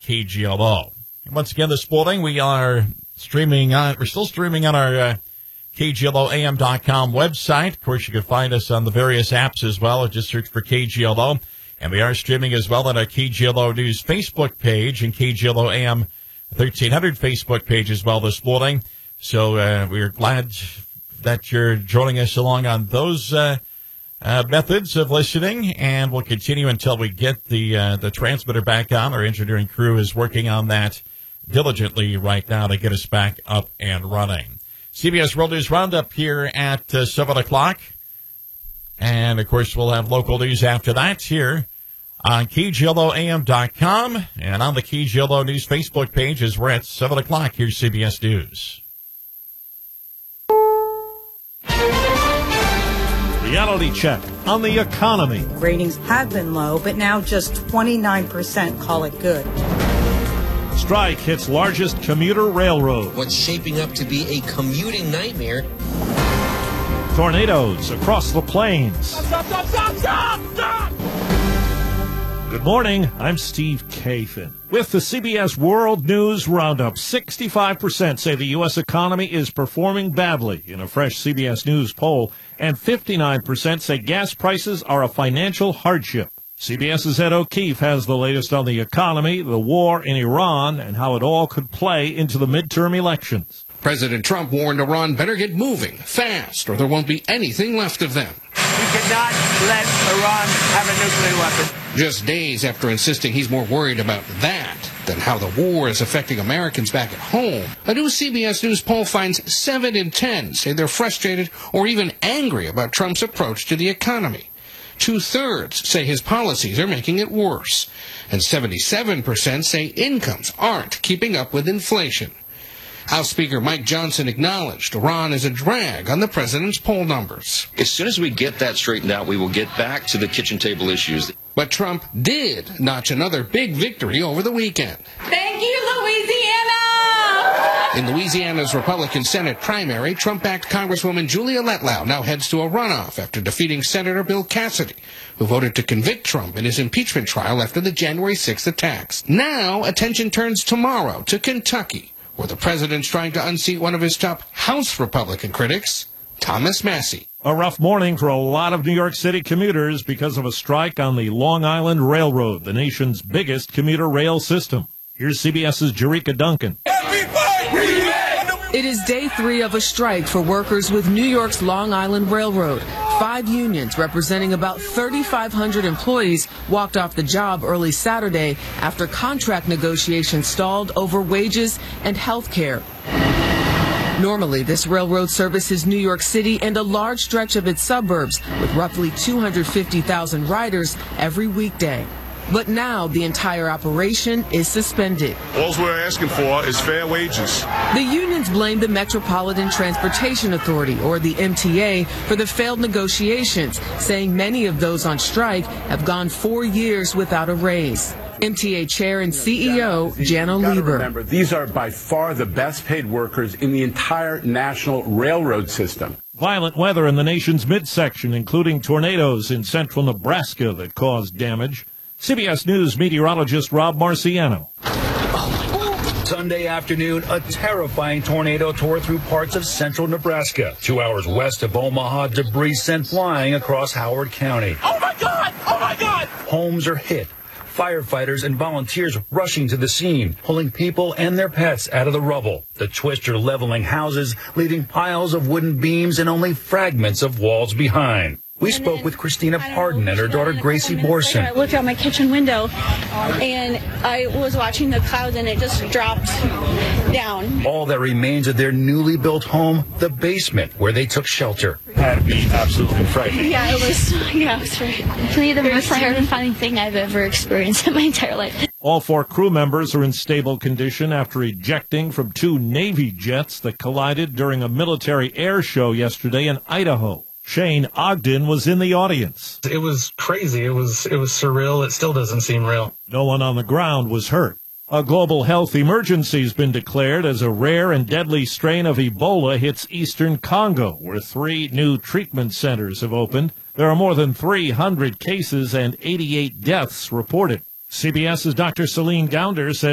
KGLO. And once again, this morning we are we're still streaming on our KGLOAM.com website. Of course, you can find us on the various apps as well. Just search for KGLO. And we are streaming as well on our KGLO News Facebook page and KGLO AM 1300 Facebook page as well this morning. So we're glad that you're joining us along on those methods of listening, and we'll continue until we get the transmitter back on. Our engineering crew is working on that diligently right now to get us back up and running. CBS World News Roundup here at 7 o'clock. And, of course, we'll have local news after that here on KGLOAM.com and on the KGLO News Facebook page as we're at 7 o'clock. Here's CBS News. Reality check on the economy. Ratings have been low, but now just 29% call it good. Strike hits largest commuter railroad. What's shaping up to be a commuting nightmare. Tornadoes across the plains. Stop! Good morning, I'm Steve Kathan. With the CBS World News Roundup, 65% say the U.S. economy is performing badly in a fresh CBS News poll, and 59% say gas prices are a financial hardship. CBS's Ed O'Keefe has the latest on the economy, the war in Iran, and how it all could play into the midterm elections. President Trump warned Iran better get moving fast or there won't be anything left of them. We cannot let Iran have a nuclear weapon. Just days after insisting he's more worried about that than how the war is affecting Americans back at home, a new CBS News poll finds 7 in 10 say they're frustrated or even angry about Trump's approach to the economy. 2/3 say his policies are making it worse, and 77% say incomes aren't keeping up with inflation. House Speaker Mike Johnson acknowledged Iran is a drag on the president's poll numbers. As soon as we get that straightened out, we will get back to the kitchen table issues. But Trump did notch another big victory over the weekend. Thank you, Louisiana! In Louisiana's Republican Senate primary, Trump-backed Congresswoman Julia Letlau now heads to a runoff after defeating Senator Bill Cassidy, who voted to convict Trump in his impeachment trial after the January 6th attacks. Now, attention turns tomorrow to Kentucky, where the president's trying to unseat one of his top House Republican critics, Thomas Massie. A rough morning for a lot of New York City commuters because of a strike on the Long Island Railroad, the nation's biggest commuter rail system. Here's CBS's Jerika Duncan. It is day 3 of a strike for workers with New York's Long Island Railroad. 5 unions representing about 3,500 employees walked off the job early Saturday after contract negotiations stalled over wages and health care. Normally, this railroad services New York City and a large stretch of its suburbs with roughly 250,000 riders every weekday. But now the entire operation is suspended. All we're asking for is fair wages. The unions blame the Metropolitan Transportation Authority, or the MTA, for the failed negotiations, saying many of those on strike have gone 4 years without a raise. MTA Chair and CEO Janno Lieber. Remember, these are by far the best paid workers in the entire national railroad system. Violent weather in the nation's midsection, including tornadoes in central Nebraska that caused damage. CBS News meteorologist Rob Marciano. Sunday afternoon, a terrifying tornado tore through parts of central Nebraska. 2 hours west of Omaha, debris sent flying across Howard County. Oh my God! Oh my God! Homes are hit. Firefighters and volunteers rushing to the scene, pulling people and their pets out of the rubble. The twister leveling houses, leaving piles of wooden beams and only fragments of walls behind. We spoke with Christina Pardon and her daughter Gracie Borson. I looked out my kitchen window and I was watching the clouds and it just dropped down. All that remains of their newly built home, the basement where they took shelter. Had to be absolutely frightening. Yeah, it was Probably the most terrifying thing I've ever experienced in my entire life. All 4 crew members are in stable condition after ejecting from 2 Navy jets that collided during a military air show yesterday in Idaho. Shane Ogden was in the audience. It was crazy. It was surreal. It still doesn't seem real. No one on the ground was hurt. A global health emergency has been declared as a rare and deadly strain of Ebola hits eastern Congo, where 3 new treatment centers have opened. There are more than 300 cases and 88 deaths reported. CBS's Dr. Celine Gounder says